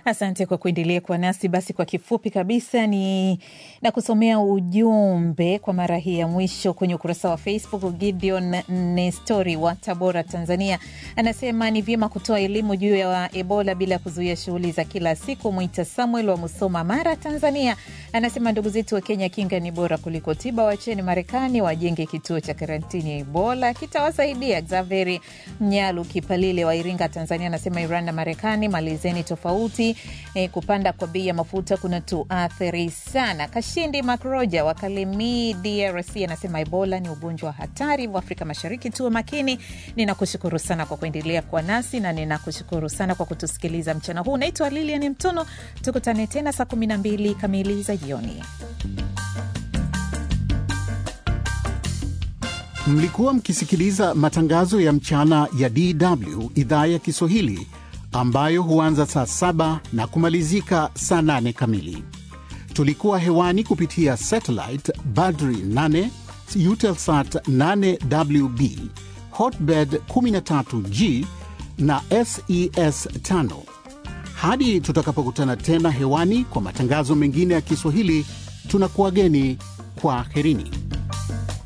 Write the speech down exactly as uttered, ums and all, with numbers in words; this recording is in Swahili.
Asante kwa kuendelea kwa nasi. Basi kwa kifupi kabisa ni na kusomea ujumbe kwa mara hii ya mwisho kwenye ukurasa wa Facebook. Gideon Nestori wa Tabora, Tanzania, anasema ni vyema kutoa elimu juu ya Ebola bila kuzuia shughuli za kila siku. Mwita Samuel wa Musoma, Mara, Tanzania, anasema ndugu zetu wa Kenya, kinga ni bora kuliko tiba. Wacheni Marekani wajenge kituo cha karantini ya Ebola, kitawasaidia. Xaveri Mnyalu Kipalile wa Iringa, Tanzania, anasema Iran na Marekani malizeni tofauti. E, kupanda kwa bei ya mafuta kuna tuathiri sana. Kashindi Makroja wa Kalemi, D R C, anasema Ebola ni ugonjwa hatari wa Afrika Mashariki, tuwe makini. Ninakushukuru sana kwa kuendelea kwa nasi na ninakushukuru sana kwa kutusikiliza mchana huu. Naitwa Lilian Mtono, tukutane tena saa kumi na mbili kamili za jioni. Mlikuwa mkisikiliza matangazo ya mchana ya D W idhaa ya Kiswahili, ambayo huanza saa saba na kumalizika saa nane kamili. Tulikuwa hewani kupitia satellite Badri nane, Eutelsat nane W B, Hotbird kumi na tatu G na S E S tano. Hadi tutakapokutana tena hewani kwa matangazo mengine ya Kiswahili, tunakuageni kwa herini.